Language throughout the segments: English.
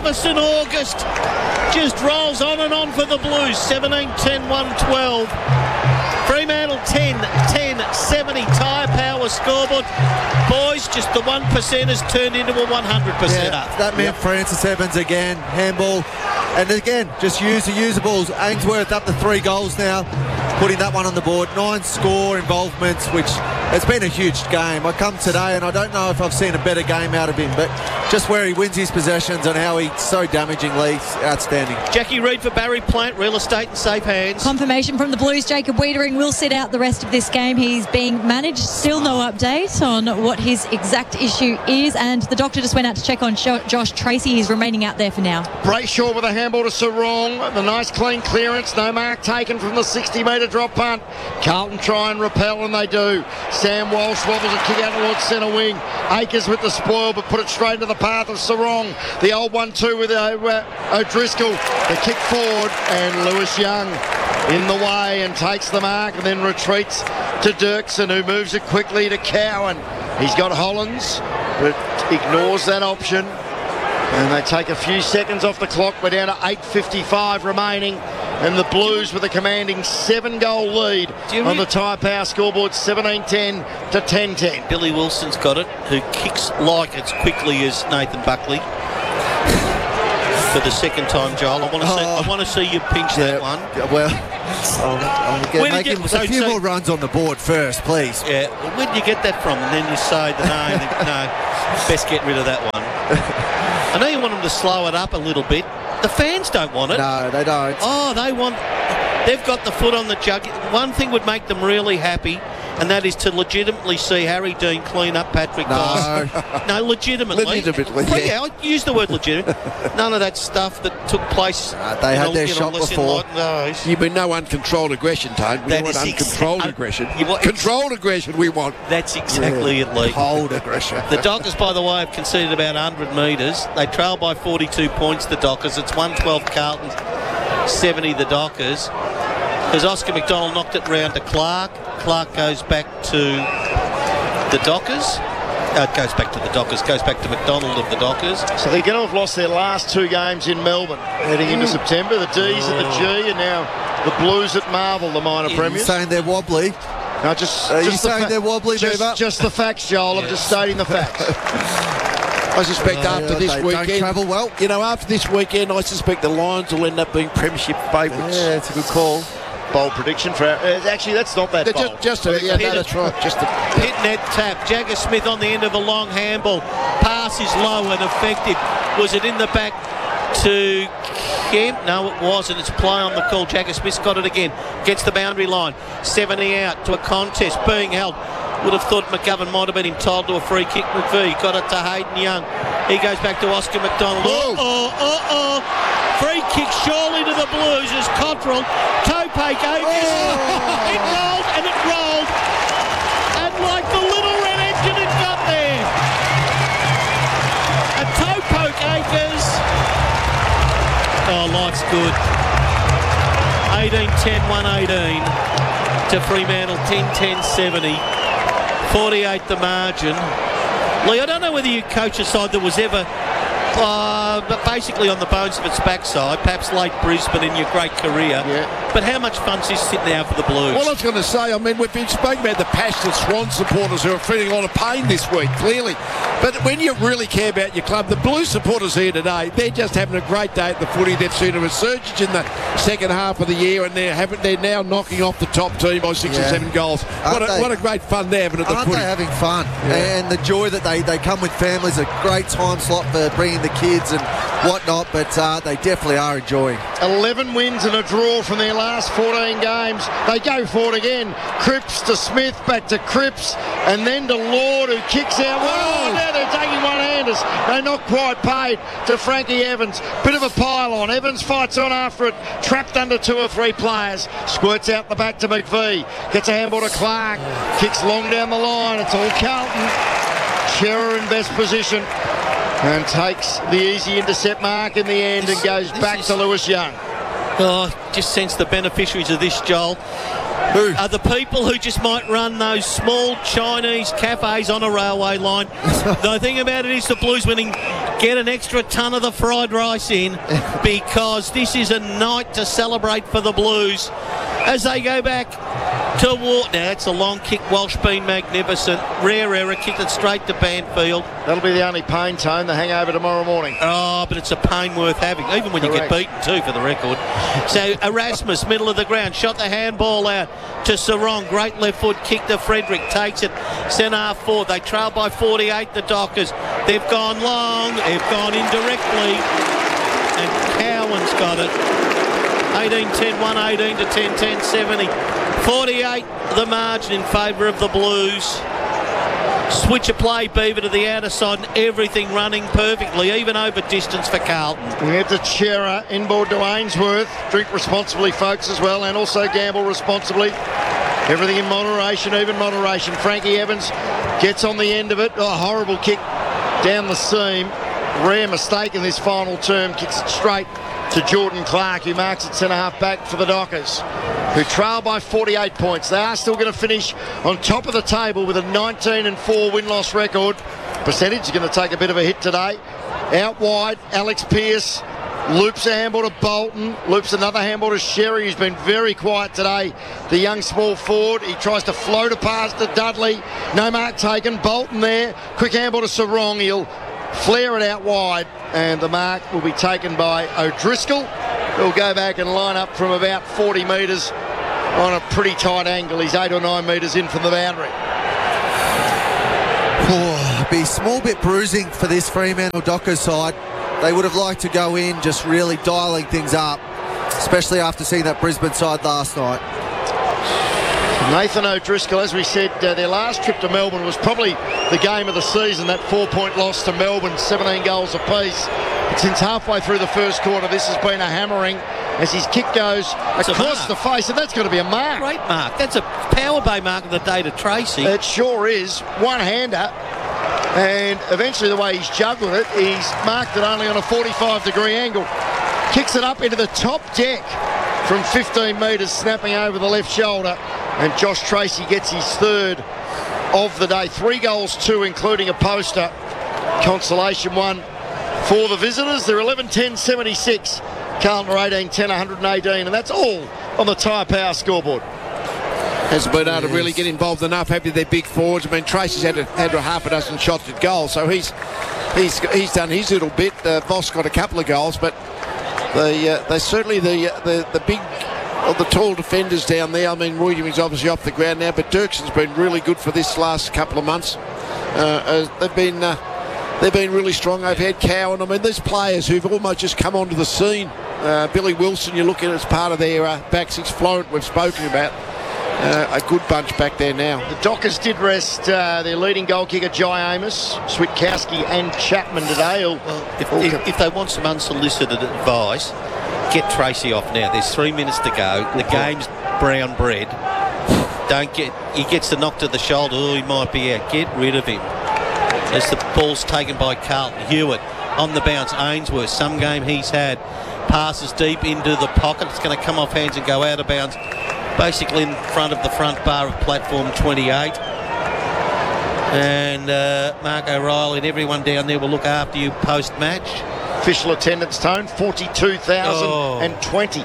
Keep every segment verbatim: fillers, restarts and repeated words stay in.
Jefferson August just rolls on and on for the Blues. seventeen ten one twelve. Fremantle ten ten seventy. Tyre Power scoreboard. Boys, just the one percenters turned into a one hundred percenter. Yeah, that meant yep. Francis Evans again, handball. And again, just use the usables. Ainsworth up to three goals now, putting that one on the board. Nine score involvements, which has been a huge game. I come today and I don't know if I've seen a better game out of him, but just where he wins his possessions and how he's so damagingly outstanding. Jackie Reid for Barry Plant, real estate in safe hands. Confirmation from the Blues, Jacob Wiedering will sit out the rest of this game. He's being managed. Still no update on what his exact issue is, and the doctor just went out to check on Josh Tracy. He's remaining out there for now. Brayshaw with a handball to Sarong. The nice clean clearance. No mark taken from the sixty metre drop punt. Carlton try and repel, and they do. Sam Walsh wobbles a kick out towards centre wing. Akers with the spoil, but put it straight into the path of Sarong. The old one two with uh, O'Driscoll. The kick forward, and Lewis Young in the way and takes the mark, and then retreats to Dirksen, who moves it quickly to Cowan. He's got Hollands, but ignores that option. And they take a few seconds off the clock. We're down to eight fifty-five remaining. And the Blues with a commanding seven-goal lead on the Tyre Power scoreboard, seventeen ten to ten ten. Billy Wilson's got it, who kicks like as quickly as Nathan Buckley. For the second time, Joel. I want to see, oh, I want to see you pinch yeah, that one. Well, I'll, I'll get, make him a so, few so, more runs on the board first, please. Yeah, well, where did you get that from? And then you say the name. No, best get rid of that one. I know you want them to slow it up a little bit. The fans don't want it. No, they don't. Oh, they want... They've got the foot on the jug. One thing would make them really happy, and that is to legitimately see Harry Dean clean up Patrick Dyson. No. No, legitimately. Legitimately, well, yeah. yeah. I use the word legitimate. None of that stuff that took place. Uh, they had know, their you shot know, before. No. You mean no uncontrolled aggression, Tone? We that want uncontrolled exa- aggression. You want Controlled ex- aggression we want. That's exactly yeah. it, Lee. Cold aggression. The Dockers, by the way, have conceded about one hundred metres. They trail by forty-two points, the Dockers. It's one twelve Carlton, seventy the Dockers. Because Oscar McDonald knocked it round to Clark. Clark goes back to the Dockers. Uh, it goes back to the Dockers, goes back to McDonald of the Dockers. So they're going to have lost their last two games in Melbourne heading into mm. September. The D's oh. at the G, and now the Blues at Marvel, the minor Are premiers. You saying they're wobbly? No, just, Are just you the saying fa- they're wobbly, just, Beaver? just the facts, Joel. Yes. I'm just stating the facts. I suspect uh, after yeah, this they weekend, don't travel well. You know, after this weekend, I suspect the Lions will end up being premiership favourites. Yeah, it's a good call. Bold prediction for our, uh, actually that's not that bold. Just, just a, yeah, no, that's right. Just a hit net tap. Jagger Smith on the end of a long handball. Pass is low and effective. Was it in the back to Kemp? No, it wasn't. It's play on the call. Jagger Smith's got it again. Gets the boundary line. seventy out to a contest being held. Would have thought McGovern might have been entitled to a free kick. McVie got it to Hayden Young. He goes back to Oscar McDonald. Oh, oh, oh, oh. Free kick surely to the Blues as Cottrell. Tope goes. Oh. It rolled and it rolled. And like the little red engine it got there. A toe poke Akers. Oh, life's good. eighteen ten one eighteen to Fremantle. ten ten seventy. forty-eight the margin. Lee, I don't know whether you coach a side that was ever uh, but basically on the bones of its backside, perhaps late Brisbane in your great career. Yeah. But how much fun's this sitting out for the Blues? Well, I was going to say, I mean, we've been speaking about the passionate Swan supporters who are feeling a lot of pain this week, clearly. But when you really care about your club, the Blues supporters here today, they're just having a great day at the footy. They've seen a resurgence in the second half of the year, and they're having, they're now knocking off the top team by six yeah. or seven goals. What a, they, what a great fun they're having at the aren't footy. Aren't they having fun? Yeah. And the joy that they, they come with families, a great time slot for bringing the kids and whatnot, but uh, they definitely are enjoying. eleven wins and a draw from their last fourteen games. They go for it again. Cripps to Smith, back to Cripps, and then to Lord, who kicks out. Oh, now they're taking one-handers. They're not quite paid to Frankie Evans. Bit of a pile-on. Evans fights on after it, trapped under two or three players. Squirts out the back to McVie. Gets a handball to Clark. Kicks long down the line. It's all Carlton. Shearer in best position. And takes the easy intercept mark in the end this, and goes back is, to Lewis Young. Oh, just sense the beneficiaries of this, Joel. Who? are the people who just might run those small Chinese cafes on a railway line. The thing about it is the Blues winning, get an extra ton of the fried rice in, because this is a night to celebrate for the Blues as they go back to war. Now, it's a long kick. Walsh been magnificent. Rare error, kicked it straight to Banfield. That'll be the only pain, Tone, the hangover tomorrow morning. Oh, but it's a pain worth having, even when Correct. you get beaten too, for the record. So Erasmus, middle of the ground, shot the handball out to Sarong. Great left foot kick to Frederick, takes it centre half forward. They trail by forty-eight, the Dockers. They've gone long, they've gone indirectly, and Cowan's got it. eighteen ten, one eighteen to ten ten, seventy. forty-eight, the margin in favour of the Blues. Switch of play, Beaver to the outer side, and everything running perfectly, even over distance for Carlton. We get to Chera, inboard to Ainsworth. Drink responsibly, folks, as well, and also gamble responsibly. Everything in moderation, even moderation. Frankie Evans gets on the end of it. Oh, horrible kick down the seam. Rare mistake in this final term. Kicks it straight to Jordan Clark, who marks it centre-half back for the Dockers, who trail by forty-eight points. They are still going to finish on top of the table with a nineteen and four win-loss record. Percentage is going to take a bit of a hit today. Out wide, Alex Pearce loops a handball to Bolton, loops another handball to Sherry, who's been very quiet today. The young small forward, he tries to float a pass to Dudley. No mark taken. Bolton there. Quick handball to Sarong. He'll flare it out wide, and the mark will be taken by O'Driscoll. He'll go back and line up from about forty metres on a pretty tight angle. He's eight or nine metres in from the boundary. Oh, be a small bit bruising for this Fremantle Dockers side. They would have liked to go in just really dialling things up, especially after seeing that Brisbane side last night. Nathan O'Driscoll, as we said, uh, their last trip to Melbourne was probably the game of the season, that four-point loss to Melbourne, seventeen goals apiece. But since halfway through the first quarter, this has been a hammering as his kick goes It's across the face, and that's got to be a mark. Great mark. That's a power bay mark of the day to Tracy. It sure is. One-hander, and eventually the way he's juggled it, he's marked it only on a forty-five degree angle. Kicks it up into the top deck from fifteen metres, snapping over the left shoulder. And Josh Tracy gets his third of the day. Three goals, two, including a poster. Consolation one for the visitors. They're eleven ten seventy-six. Carlton are eighteen ten one eighteen. And that's all on the Tyre Power scoreboard. Hasn't been able to really get involved enough. Happy they're big forwards. I mean, Tracy's had a, had a half a dozen shots at goal, so he's he's he's done his little bit. Uh, Voss got a couple of goals, but they uh, they certainly the the the big. Of the tall defenders down there. I mean, Williams obviously off the ground now, but Dirkson's been really good for this last couple of months. Uh, uh, they've been uh, they've been really strong. They've had Cowan. I mean, these players who've almost just come onto the scene. Uh, Billy Wilson, you look at it as part of their uh, back six float we've spoken about. Uh, a good bunch back there now. The Dockers did rest uh, their leading goal kicker, Jai Amos, Switkowski and Chapman today. All, Well, if, all if, com- if they want some unsolicited advice, get Tracy off now. There's three minutes to go. The game's brown bread. Don't get. He gets the knock to the shoulder. Oh, he might be out. Get rid of him. As the ball's taken by Carlton. Hewitt on the bounce. Ainsworth. Some game he's had. Passes deep into the pocket. It's going to come off hands and go out of bounds. Basically in front of the front bar of platform twenty-eight. And uh, Mark O'Reilly and everyone down there will look after you post-match. official attendance, Tone, forty-two thousand twenty.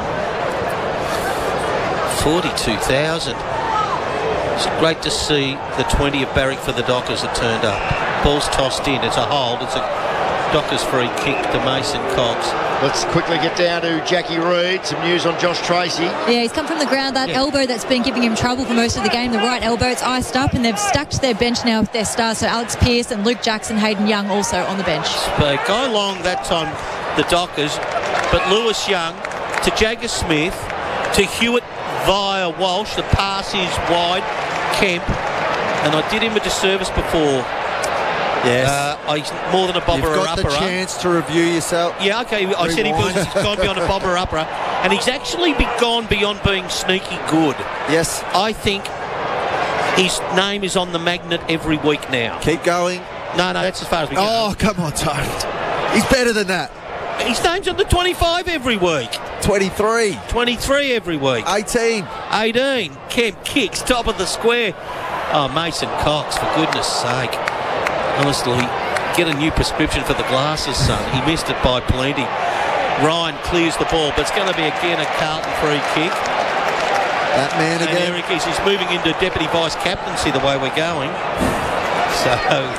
forty-two thousand. It's great to see the twenty of Barrick for the Dockers that turned up. Ball's tossed in. It's a hold. It's a Dockers free kick to Mason Cox. Let's quickly get down to Jackie Reid. Some news on Josh Tracy. Yeah, he's come from the ground. That Yeah. elbow that's been giving him trouble for most of the game, the right elbow, it's iced up, and they've stacked their bench now with their stars. So Alex Pearce and Luke Jackson, Hayden Young also on the bench. But Guy Long that time, the Dockers, but Lewis Young to Jagger Smith to Hewitt via Walsh. The pass is wide. Kemp, and I did him a disservice before. Yes. Uh, he's more than a bobber You've or got upper. the chance to review yourself. Yeah, okay. I said he was Rewind. he's gone beyond a bobber or upper, and he's actually be gone beyond being sneaky good. Yes. I think his name is on the magnet every week now. Keep going. No, no, that's as far as we go. Oh, come on, Tony. He's better than that. His name's on the twenty-five every week. twenty-three. twenty-three every week. eighteen. eighteen. Kemp kicks, top of the square. Oh, Mason Cox, for goodness sake. Honestly, get a new prescription for the glasses, son. He missed it by plenty. Ryan clears the ball, but it's going to be again a Carlton free kick. That man And again. Eric is he's moving into deputy vice captaincy the way we're going. So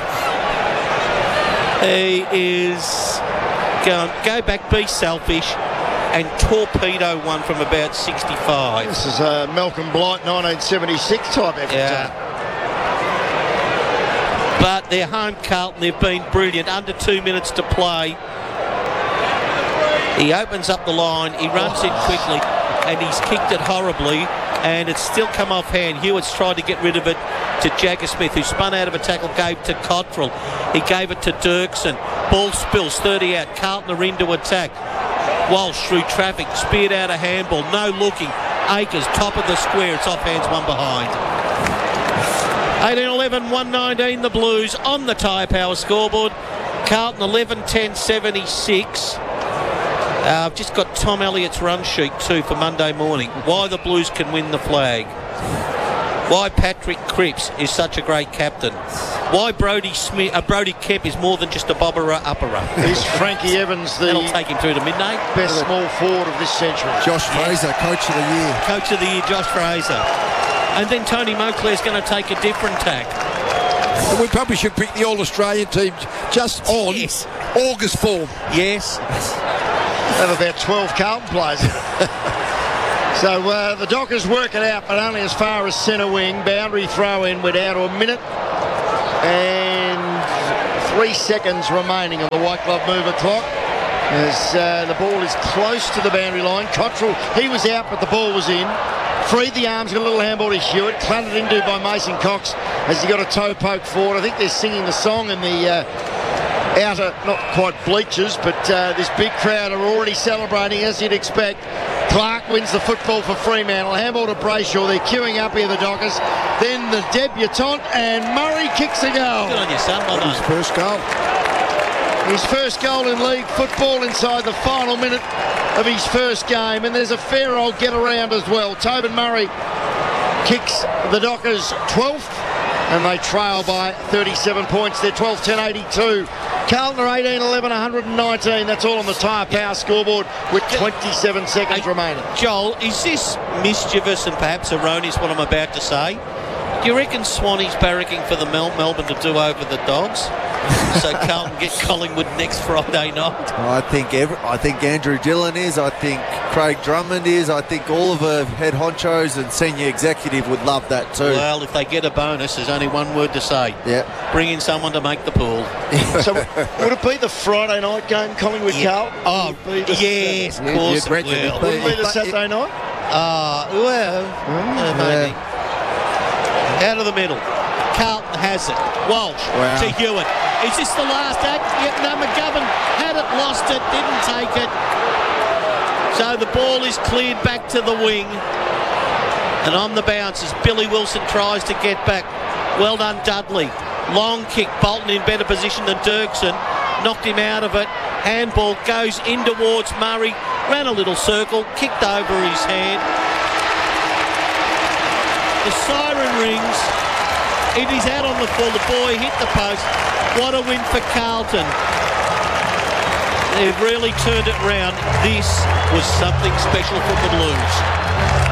he is going go back, be selfish, and torpedo one from about sixty-five. This is a Malcolm Blight nineteen seventy-six type effort. Yeah. But they're home Carlton, they've been brilliant. Under two minutes to play. He opens up the line, he runs in quickly, and he's kicked it horribly, and it's still come off hand. Hewitt's tried to get rid of it to Jagger Smith, who spun out of a tackle, gave to Cottrell. He gave it to Dirksen. Ball spills, thirty out. Carlton are into attack. Walsh through traffic, speared out a handball, no looking. Akers, top of the square, it's off hands, one behind. eighteen eleven, one nineteen, the Blues on the Tyre Power scoreboard. Carlton eleven ten seventy-six. Uh, I've just got Tom Elliott's run sheet too for Monday morning. Why the Blues can win the flag. Why Patrick Cripps is such a great captain. Why Brody Smith, uh, Brody Kemp is more than just a bobberer upperer. Is Frankie Evans the That'll take him through to midnight. best small forward of this century? Josh Fraser, coach of the year. Coach of the year, Josh Fraser. And then Tony Moncler's going to take a different tack. And we probably should pick the All-Australian team just on Yes. August form. Yes. Have about twelve Carlton players. So uh, the Dockers work it out, but only as far as centre wing. Boundary throw in. We're down to a minute and three seconds remaining on the white glove mover clock. As uh, the ball is close to the boundary line. Cottrell, he was out, but the ball was in. Freed the arms, got a little handball to Hewitt. Cluttered into by Mason Cox as he got a toe poke forward. I think they're singing the song in the uh, outer, not quite bleachers, but uh, this big crowd are already celebrating as you'd expect. Clark wins the football for Fremantle. Handball to Brayshaw. They're queuing up here, the Dockers. Then the debutante, and Murray kicks a goal. Good on you, son. Well His done. first goal. His first goal in league football inside the final minute of his first game, and there's a fair old get around as well. Tobin Murray kicks the Dockers twelfth, and they trail by thirty-seven points. They're twelve ten eighty-two. Carlton are eighteen eleven one nineteen. That's all on the Tyre Power scoreboard with twenty-seven seconds Hey, remaining. Joel, is this mischievous and perhaps erroneous what I'm about to say? Do you reckon Swanee's barracking for the Mel- Melbourne to do over the Dogs? So Carlton get Collingwood next Friday night? I think every, I think Andrew Dillon is. I think Craig Drummond is. I think all of the head honchos and senior executive would love that too. Well, if they get a bonus, there's only one word to say. Yeah. Bring in someone to make the pool. So would it be the Friday night game, Collingwood Carlton? Oh, Would it be the- yes, of Yeah, course you'd it reckon will. it'd be. Wouldn't it be the Saturday night? Uh, well, uh, maybe. Out of the middle. Carlton has it. Walsh Wow. to Hewitt. Is this the last act? Yep, no, McGovern had it, lost it, didn't take it. So the ball is cleared back to the wing. And on the bounce as Billy Wilson tries to get back. Well done, Dudley. Long kick, Bolton in better position than Dirksen. Knocked him out of it. Handball goes in towards Murray. Ran a little circle, kicked over his head. The siren rings. It is out on the full. The boy hit the post. What a win for Carlton. They've really turned it round. This was something special for the Blues.